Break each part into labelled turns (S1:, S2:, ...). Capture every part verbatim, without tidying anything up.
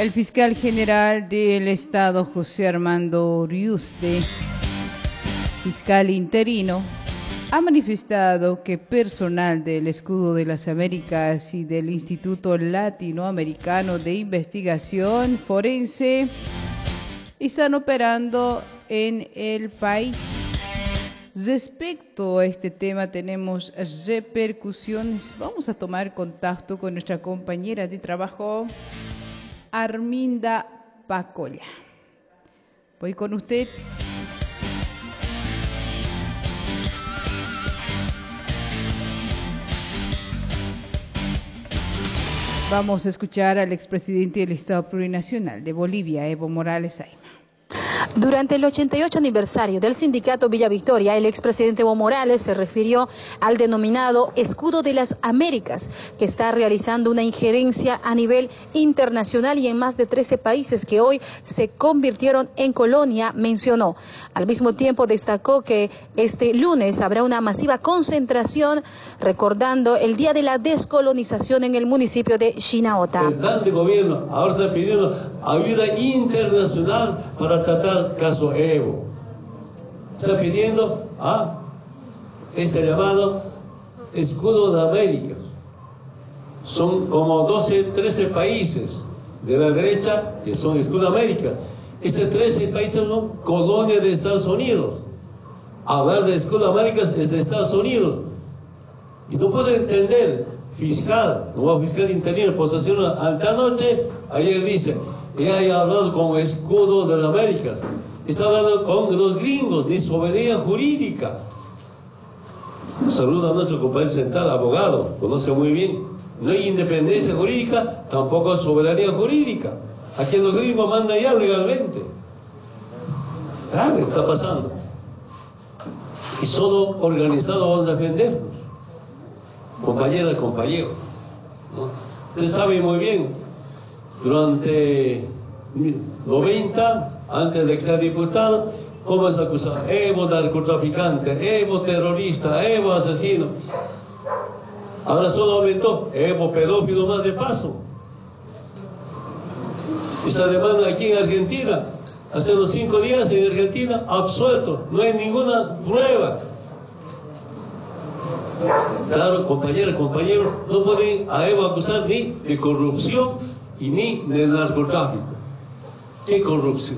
S1: El fiscal general del Estado, José Armando Uriuste, fiscal interino, ha manifestado que personal del Escudo de las Américas y del Instituto Latinoamericano de Investigación Forense están operando en el país. Respecto a este tema tenemos repercusiones. Vamos a tomar contacto con nuestra compañera de trabajo, Arminda Pacolla. Voy con usted. Vamos a escuchar al expresidente del Estado Plurinacional de Bolivia, Evo Morales Ayma.
S2: Durante el ochenta y ocho aniversario del sindicato Villa Victoria, el expresidente Evo Morales se refirió al denominado Escudo de las Américas, que está realizando una injerencia a nivel internacional y en más de trece países que hoy se convirtieron en colonia, mencionó. Al mismo tiempo destacó que este lunes habrá una masiva concentración recordando el Día de la Descolonización en el municipio de Chinaota.
S3: El plan de gobierno ahora está pidiendo ayuda internacional para tratar el caso Evo. Está pidiendo a este llamado Escudo de América. Son como doce, trece países de la derecha que son Escudo de América. Estos trece países son colonias de Estados Unidos. Hablar de Escudo de América es de Estados Unidos. Y no puedo entender, fiscal, nuevo fiscal interino, posesión ante noche, ayer dice, ella ha hablado con Escudo de la América, está hablando con los gringos de soberanía jurídica. Saluda a nuestro compañero sentado, abogado, conoce muy bien. No hay independencia jurídica, tampoco hay soberanía jurídica. Aquí los gringos mandan ya legalmente. Claro, está pasando. Y solo organizados vamos a defendernos. Compañeras, compañeros, ¿no? Usted sabe muy bien, durante noventa, antes de ser diputado, ¿cómo es acusado? Evo narcotraficante, Evo terrorista, Evo asesino. Ahora solo aumentó, Evo pedófilo más de paso. Esa demanda aquí en Argentina, hace los cinco días en Argentina, absuelto, no hay ninguna prueba. Claro, compañeras, compañeros, no pueden a Evo acusar ni de corrupción y ni de narcotráfico. ¿Qué corrupción?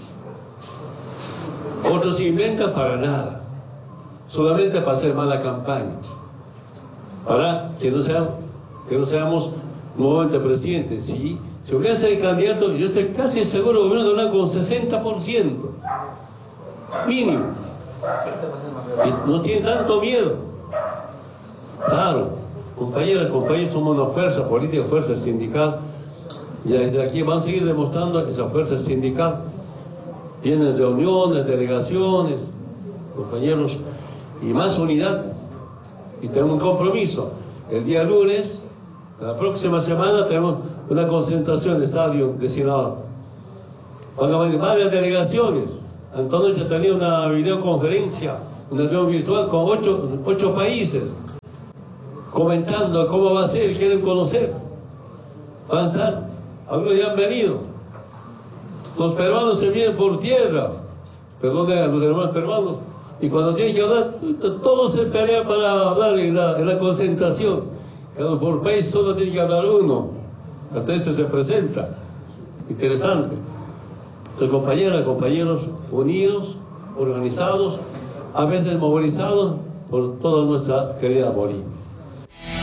S3: Otros se inventan para nada, solamente para hacer mala campaña, para que no seamos, que no seamos nuevamente presidentes. Si, si hubieran sido candidatos, yo estoy casi seguro que hubieran ganado con sesenta por ciento mínimo. No tienen tanto miedo. Claro, compañeras, compañeros, somos una fuerza política, fuerza sindical, y desde aquí van a seguir demostrando esa fuerza sindical. Tienen reuniones, delegaciones, compañeros, y más unidad. Y tenemos un compromiso. El día lunes, la próxima semana, tenemos una concentración en el estadio de Sinaloa. Van a venir varias delegaciones. Entonces ya tenía una videoconferencia, una reunión virtual con ocho, ocho países, comentando cómo va a ser, quieren conocer, avanzar. Algunos ya han venido. Los peruanos se vienen por tierra, perdón a los hermanos peruanos, y cuando tienen que hablar, todos se pelean para hablar en la, en la concentración. Pero por país solo tiene que hablar uno, hasta ese se presenta. Interesante. Entonces, compañeras, compañeros, unidos, organizados, a veces movilizados por toda nuestra querida Bolivia.